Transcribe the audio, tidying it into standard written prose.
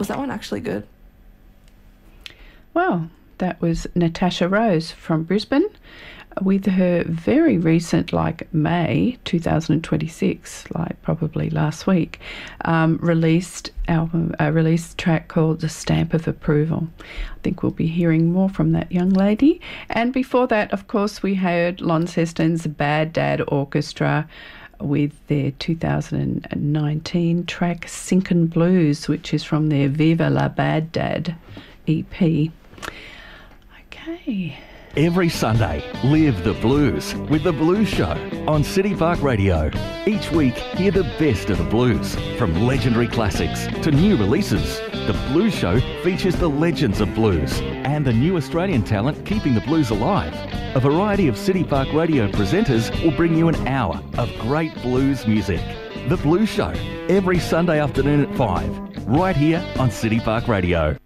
Was that one actually good? Well, that was Natasha Rose from Brisbane with her very recent, like May 2026, like probably last week, released track called The Stamp of Approval. I think we'll be hearing more from that young lady. And before that, of course, we heard Launceston's Bad Dad Orchestra with their 2019 track Sinkin' Blues, which is from their Viva La Bad Dad EP. Okay. Every Sunday, live the blues with The Blues Show on City Park Radio. Each week, hear the best of the blues, from legendary classics to new releases. The Blues Show features the legends of blues and the new Australian talent keeping the blues alive. A variety of City Park Radio presenters will bring you an hour of great blues music. The Blues Show, every Sunday afternoon at 5, right here on City Park Radio.